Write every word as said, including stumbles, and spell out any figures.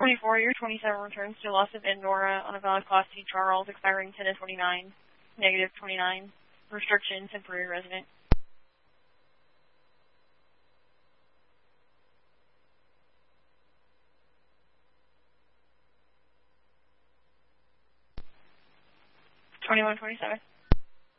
twenty-four, year twenty-seven returns to Loss of Endora on a valid Class C Charles, expiring ten of twenty-nine, negative twenty-nine. Restriction, temporary resident. twenty-one twenty-seven.